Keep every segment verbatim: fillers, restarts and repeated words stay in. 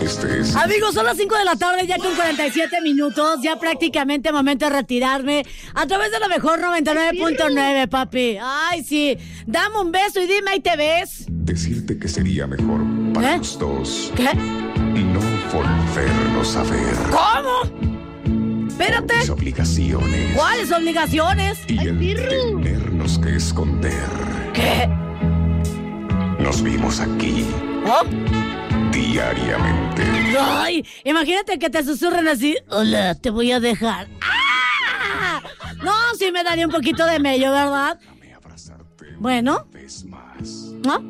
estés. Amigos, son las cinco de la tarde, ya con cuarenta y siete minutos. Ya prácticamente momento de retirarme. A través de la mejor noventa y nueve punto nueve, papi. Ay, sí. Dame un beso y dime, ¿ahí te ves? Decirte que sería mejor para ¿Eh? los dos ¿Qué? no volvernos a ver. ¿Cómo? Espérate. Mis obligaciones. ¿Cuáles obligaciones? Y el tenernos que esconder. ¿Qué? Nos vimos aquí ¿Oh? diariamente. Ay, imagínate que te susurren así. Hola, te voy a dejar. ¡Ah! No, sí me daría un poquito de mello, ¿verdad? Déjame abrazarte Bueno. una vez más. ¿No?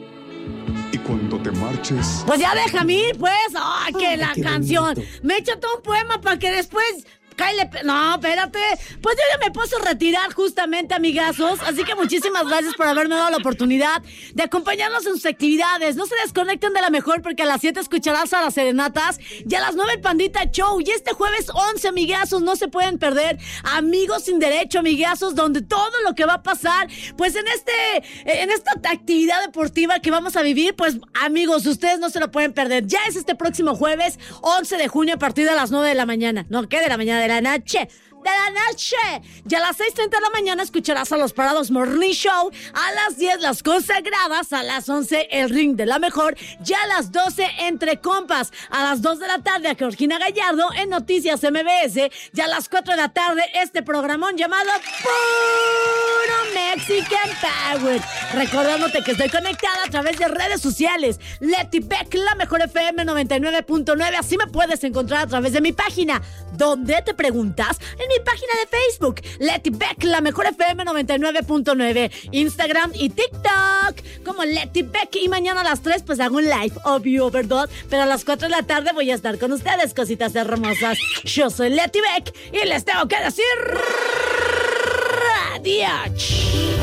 Y cuando te marches, Pues ya déjame ir, pues. ¡Ay, que Ay, la qué canción! bonito. Me echa todo un poema para que después... Cáele, pe- no, espérate. Pues yo ya me puedo retirar justamente, amigazos. Así que muchísimas gracias por haberme dado la oportunidad de acompañarnos en sus actividades. No se desconecten de la mejor porque a las siete escucharás a las serenatas y a las nueve el Pandita Show. Y este jueves once, amigazos, no se pueden perder Amigos sin Derecho, amigazos, donde todo lo que va a pasar, pues en este, en esta actividad deportiva que vamos a vivir, pues amigos, ustedes no se lo pueden perder. Ya es este próximo jueves, once de junio, a partir de las nueve de la mañana. No, ¿qué? De la mañana, de la noche. De la noche. Y a las seis treinta de la mañana escucharás a los Parados Morning Show. A las diez las consagradas. A las once el ring de la mejor. Y a las doce entre compas. A las dos de la tarde a Georgina Gallardo en Noticias M B S. Y a las cuatro de la tarde este programón llamado Puro Mexican Power. Recordándote que estoy conectada a través de redes sociales. Leti Beck, la mejor F M noventa y nueve punto nueve. Así me puedes encontrar a través de mi página. ¿Dónde te preguntas? En mi página de Facebook, Leti Beck, la mejor F M noventa y nueve punto nueve, Instagram y TikTok como Leti Beck. Y mañana a las tres pues hago un live, obvio, ¿verdad? Pero a las cuatro de la tarde voy a estar con ustedes, cositas hermosas. Yo soy Leti Beck y les tengo que decir adiós.